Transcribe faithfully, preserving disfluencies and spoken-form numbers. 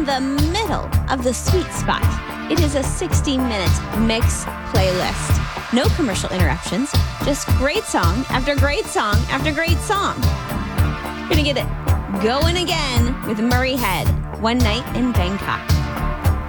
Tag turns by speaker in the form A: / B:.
A: the middle of the sweet spot. It is a sixty minute mix playlist. No commercial interruptions, just great song after great song after great song. We're gonna get it going again with Murray Head, One Night in Bangkok.